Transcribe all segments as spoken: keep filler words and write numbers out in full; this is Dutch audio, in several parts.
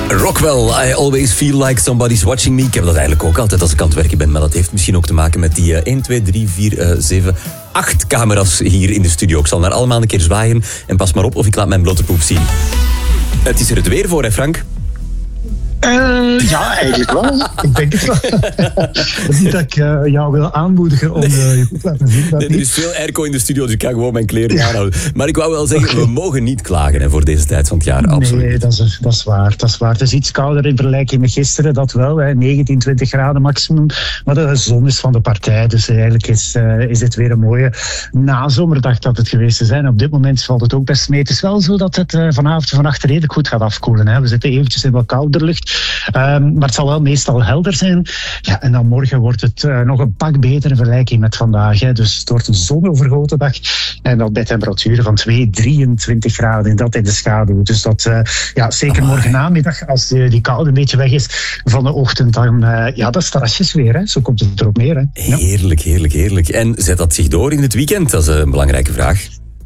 Rockwell, I always feel like somebody's watching me. Ik heb dat eigenlijk ook altijd als ik aan het werken ben. Maar dat heeft misschien ook te maken met die uh, één, twee, drie, vier, zeven, acht camera's hier in de studio. Ik zal naar allemaal een keer zwaaien. En pas maar op of ik laat mijn blote poep zien. Het is er het weer voor, hè Frank? Uh, ja, eigenlijk wel. Ik denk het wel. Het is niet dat ik uh, jou wil aanmoedigen om uh, je goed te laten zien. Nee, er is veel airco in de studio, dus ik kan gewoon mijn kleren ja. aanhouden. Maar ik wou wel zeggen, okay. we mogen niet klagen hè, voor deze tijd van het jaar. Absoluut. Nee, dat is, dat is waar. Dat is waar. Het is iets kouder in vergelijking met gisteren, dat wel. Hè. negentien, twintig graden maximum. Maar de zon is van de partij. Dus eigenlijk is, uh, is dit weer een mooie nazomerdag dat het geweest te zijn. Op dit moment valt het ook best mee. Het is wel zo dat het uh, vanavond en vannacht redelijk goed gaat afkoelen. Hè. We zitten eventjes in wat kouder lucht. Um, maar het zal wel meestal helder zijn. Ja, en dan morgen wordt het uh, nog een pak beter in vergelijking met vandaag. Hè. Dus het wordt een zonovergoten dag. En dat bij temperaturen van twee, drieëntwintig graden. En dat in de schaduw. Dus dat, uh, ja, zeker morgen namiddag, als die, die koude een beetje weg is van de ochtend, dan, uh, ja, dat is terrasjes weer. Hè. Zo komt het erop neer. Hè. Ja. Heerlijk, heerlijk, heerlijk. En zet dat zich door in het weekend? Dat is een belangrijke vraag.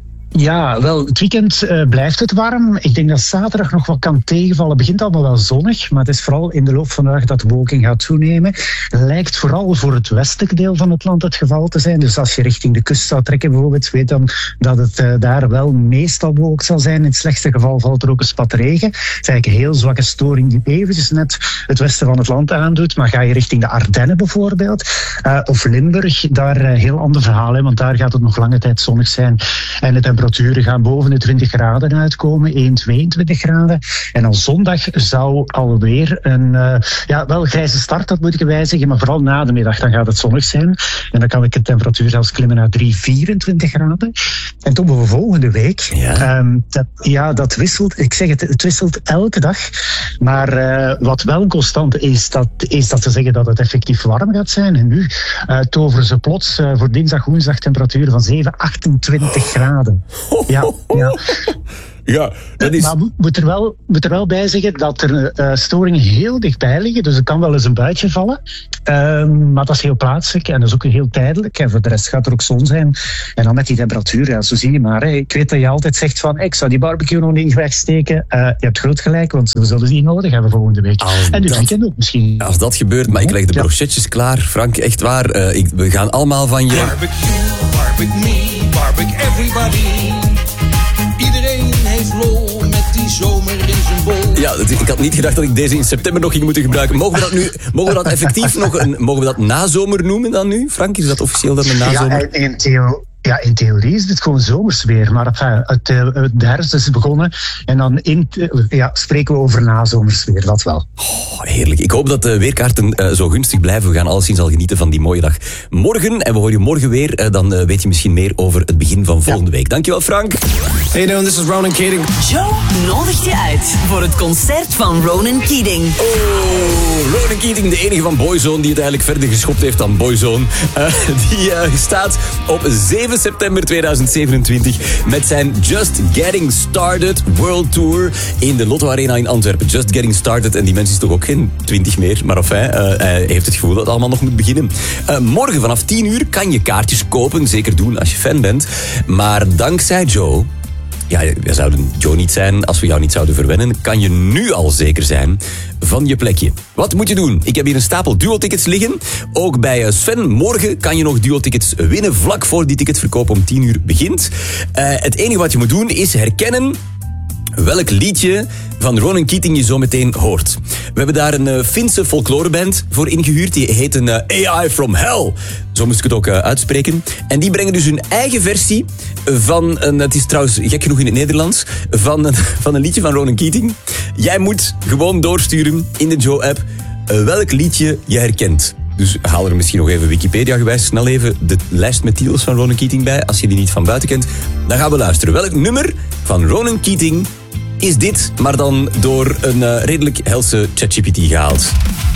Ja, wel, het weekend uh, blijft het warm. Ik denk dat zaterdag nog wat kan tegenvallen. Het begint allemaal wel zonnig, maar het is vooral in de loop van de dag dat de bewolking gaat toenemen. Lijkt vooral voor het westelijk deel van het land het geval te zijn. Dus als je richting de kust zou trekken bijvoorbeeld, weet dan dat het uh, daar wel meestal bewolkt zal zijn. In het slechtste geval valt er ook een spat regen. Het is eigenlijk een heel zwakke storing die eventjes net het westen van het land aandoet. Maar ga je richting de Ardennen bijvoorbeeld, uh, of Limburg, daar uh, heel ander verhaal. Hè, want daar gaat het nog lange tijd zonnig zijn. En het temperaturen gaan boven de twintig graden uitkomen, één, tweeëntwintig graden. En dan zondag zou alweer een uh, ja, wel grijze start, dat moet ik erbij zeggen, maar vooral na de middag dan gaat het zonnig zijn. En dan kan ik de temperatuur zelfs klimmen naar drie, vierentwintig graden. En tot de volgende week, ja. Um, dat, ja, dat wisselt, ik zeg het, het wisselt elke dag. Maar uh, wat wel een constante is, dat is dat te zeggen dat het effectief warm gaat zijn. En nu uh, toveren ze plots uh, voor dinsdag, woensdag temperaturen van zeven, achtentwintig graden. Ja, ja. Ja, dat is... Maar moet er, wel, moet er wel bij zeggen dat er uh, storingen heel dichtbij liggen. Dus er kan wel eens een buitje vallen. Uh, maar dat is heel plaatselijk en dat is ook heel tijdelijk. En voor de rest gaat er ook zon zijn. En dan met die temperatuur, ja, zo zie je maar. Hè. Ik weet dat je altijd zegt van, ik zou die barbecue nog niet wegsteken. Uh, je hebt groot gelijk, want we zullen die nodig hebben volgende week. Als en dit dat, weekend ook misschien. Als dat gebeurt, maar ik leg de ja. brochetjes klaar. Frank, echt waar. Uh, ik, we gaan allemaal van je... Barbecue, barbecue me, barbecue everybody. Iedereen heeft lol met die zomer in zijn bol. Ja, ik had niet gedacht dat ik deze in september nog ging moeten gebruiken. Mogen we dat nu, mogen we dat effectief nog een, mogen we dat nazomer noemen dan nu? Frank, is dat officieel dan een nazomer? Ja, in theo- Ja, in theorie is dit gewoon zomers weer. Maar enfin, het, het, de herfst is begonnen. En dan in, ja, spreken we over nazomers weer, dat wel. Oh, heerlijk. Ik hoop dat de weerkaarten uh, zo gunstig blijven. We gaan alleszins al genieten van die mooie dag morgen. En we horen je morgen weer. Uh, dan uh, weet je misschien meer over het begin van volgende ja. week. Dankjewel, Frank. Hey, doing? This is Ronan Keating. Joe nodigt je uit voor het concert van Ronan Keating. Oh, Ronan Keating, de enige van Boyzone die het eigenlijk verder geschopt heeft dan Boyzone. Uh, die uh, staat op zeven september tweeduizend zevenentwintig met zijn Just Getting Started World Tour in de Lotto Arena in Antwerpen. Just Getting Started. En die mens is toch ook geen twintig meer, maar enfin, uh, hij heeft het gevoel dat het allemaal nog moet beginnen. Uh, morgen vanaf tien uur kan je kaartjes kopen, zeker doen als je fan bent. Maar dankzij Joe... Ja, wij zouden Joe niet zijn als we jou niet zouden verwennen. Kan je nu al zeker zijn van je plekje. Wat moet je doen? Ik heb hier een stapel duo-tickets liggen. Ook bij Sven. Morgen kan je nog duo-tickets winnen. Vlak voor die ticketverkoop om tien uur begint. Uh, het enige wat je moet doen is herkennen welk liedje van Ronan Keating je zo meteen hoort. We hebben daar een uh, Finse folkloreband voor ingehuurd. Die heet een uh, A I from Hell. Zo moest ik het ook uh, uitspreken. En die brengen dus hun eigen versie van een... Het is trouwens gek genoeg in het Nederlands. Van een, van een liedje van Ronan Keating. Jij moet gewoon doorsturen in de Joe-app uh, welk liedje je herkent. Dus haal er misschien nog even Wikipedia-gewijs snel even de lijst met titels van Ronan Keating bij. Als je die niet van buiten kent, dan gaan we luisteren. Welk nummer van Ronan Keating is dit, maar dan door een uh, redelijk helse ChatGPT gehaald?